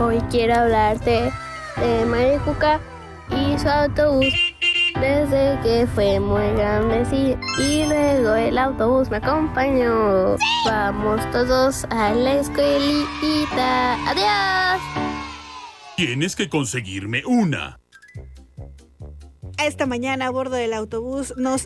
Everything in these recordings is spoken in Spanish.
Hoy quiero hablarte de Maricuca y su autobús. Desde que fue muy grande, sí, y luego el autobús me acompañó. Vamos todos a la escuelita. ¡Adiós! Tienes que conseguirme una. Esta mañana a bordo del autobús nos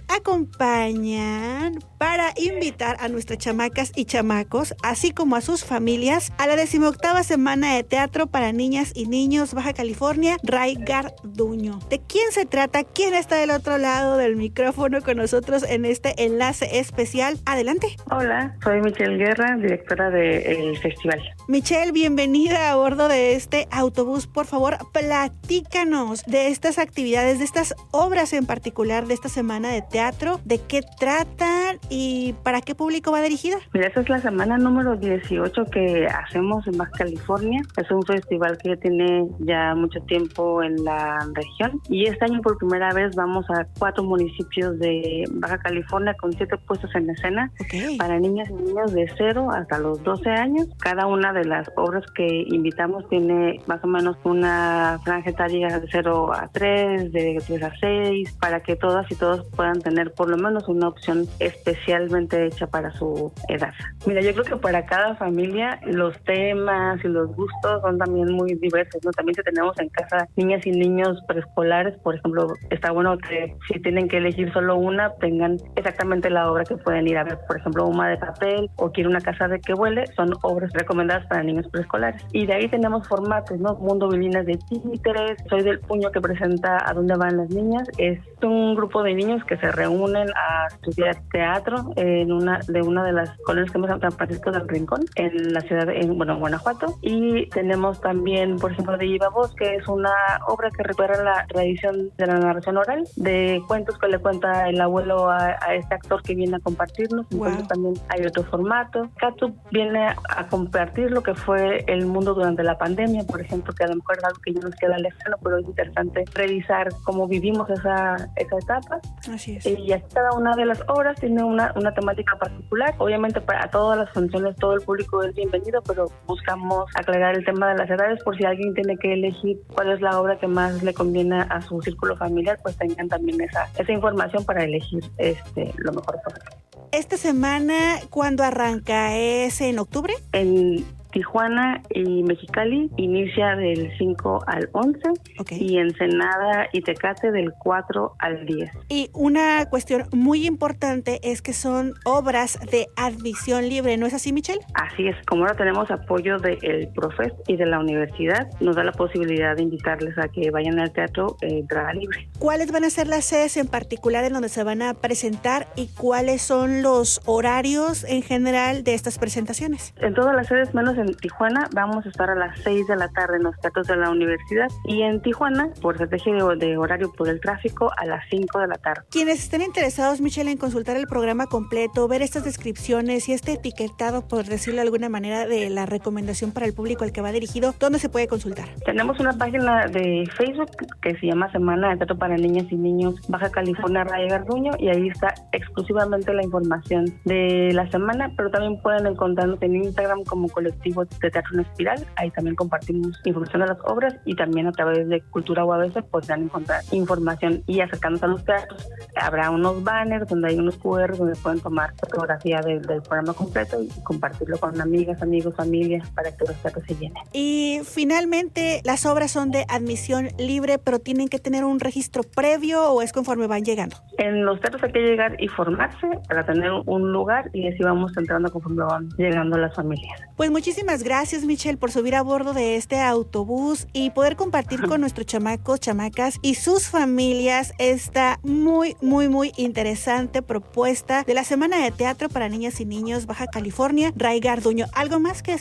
acompañan para invitar a nuestras chamacas y chamacos, así como a sus familias, a la 18ª Semana de Teatro para Niñas y Niños Baja California, Ray Garduño. ¿De quién se trata? ¿Quién está del otro lado del micrófono con nosotros en este enlace especial? Adelante. Hola, soy Michelle Guerra, directora del festival. Michelle, bienvenida a bordo de este autobús. Por favor, platícanos de estas actividades, de estas obras en particular de esta semana de teatro, de qué tratan y para qué público va dirigida. Mira, esta es la semana número 18 que hacemos en Baja California. Es un festival que tiene ya mucho tiempo en la región y este año por primera vez vamos a 4 municipios de Baja California con 7 puestos en escena para niñas y niños de 0 hasta los 12 años. Cada una de las obras que invitamos tiene más o menos una franja etaria de 0 a 3, de 3 a 6, para que todas y todos puedan tener por lo menos una opción especialmente hecha para su edad. Mira, yo creo que para cada familia los temas y los gustos son también muy diversos, ¿no? También si tenemos en casa niñas y niños preescolares, por ejemplo, está bueno que si tienen que elegir solo una, tengan exactamente la obra que pueden ir a ver. Por ejemplo, Uma de Papel o Quiero una casa de que huele, son obras recomendadas para niños preescolares. Y de ahí tenemos formatos, ¿no? Mundo Bilinas de Títeres, Soy del Puño, que presenta A dónde van las niñas. Es un grupo de niños que se reúnen a estudiar teatro en una de las colonias que hemos San Francisco del Rincón, en la ciudad de Guanajuato. Y tenemos también, por ejemplo, de Iba Voz, que es una obra que recupera la tradición de la narración oral, de cuentos que le cuenta el abuelo a este actor que viene a compartirnos. Entonces también hay otro formato. Catu viene a compartir lo que fue el mundo durante la pandemia, por ejemplo, que a lo mejor es algo que ya nos queda lejano, pero es interesante revisar cómo vivimos esa etapa. Así es. Y así cada una de las obras tiene una temática particular. Obviamente para todas las funciones todo el público es bienvenido, pero buscamos aclarar el tema de las edades por si alguien tiene que elegir cuál es la obra que más le conviene a su círculo familiar, pues tengan también esa información para elegir lo mejor para ellos. Esta semana, ¿cuándo arranca? ¿Es en octubre? En Tijuana y Mexicali inicia del 5 al 11 y Ensenada y Tecate del 4 al 10. Y una cuestión muy importante es que son obras de admisión libre, ¿no es así, Michelle? Así es, como ahora tenemos apoyo del Profes y de la universidad, nos da la posibilidad de invitarles a que vayan al teatro entrada libre. ¿Cuáles van a ser las sedes en particular en donde se van a presentar y cuáles son los horarios en general de estas presentaciones? En todas las sedes, menos en Tijuana, vamos a estar a las 6 de la tarde en los teatros de la universidad, y en Tijuana, por estrategia de horario por el tráfico, a las 5 de la tarde. Quienes estén interesados, Michelle, en consultar el programa completo, ver estas descripciones y este etiquetado, por decirlo de alguna manera, de la recomendación para el público al que va dirigido, ¿dónde se puede consultar? Tenemos una página de Facebook que se llama Semana de Teatro para Niñas y Niños Baja California, Ray Garduño, y ahí está exclusivamente la información de la semana, pero también pueden encontrarnos en Instagram como Colectivo de Teatro en Espiral. Ahí también compartimos información de las obras, y también a través de Cultura UABC podrán encontrar información. Y acercándonos a los teatros, habrá unos banners donde hay unos QR donde pueden tomar fotografía del programa completo y compartirlo con amigas, amigos, familias, para que los teatros se llenen. Y finalmente, ¿las obras son de admisión libre, pero tienen que tener un registro previo o es conforme van llegando? En los teatros hay que llegar y formarse para tener un lugar, y así vamos entrando conforme van llegando las familias. Pues muchísimas gracias, Michelle, por subir a bordo de este autobús y poder compartir con nuestros chamacos, chamacas y sus familias esta muy, muy, muy interesante propuesta de la Semana de Teatro para Niñas y Niños Baja California, Ray Garduño. ¿Algo más que